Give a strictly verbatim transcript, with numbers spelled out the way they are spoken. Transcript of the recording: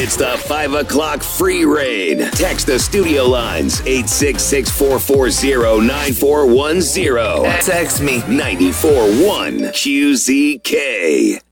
It's the five o'clock free raid. Text the studio lines eight six six, four four zero, nine four one zero. Text me nine four one Q Z K.